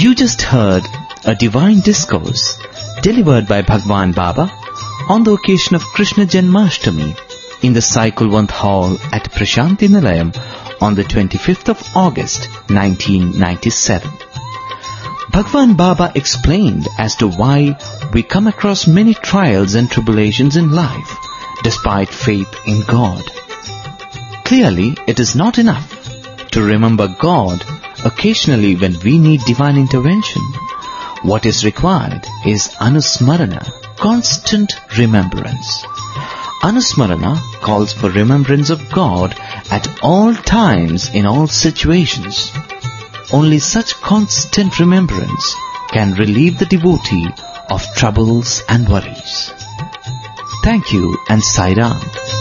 You just heard a divine discourse delivered by Bhagwan Baba on the occasion of Krishna Janmashtami in the Saikulwant Hall at Prashanti Nilayam on the 25th of August 1997. Bhagwan Baba explained as to why we come across many trials and tribulations in life despite faith in God. Clearly, it is not enough to remember God occasionally when we need divine intervention. What is required is Anusmarana, constant remembrance. Anusmarana calls for remembrance of God at all times in all situations. Only such constant remembrance can relieve the devotee of troubles and worries. Thank you and Sai Ram.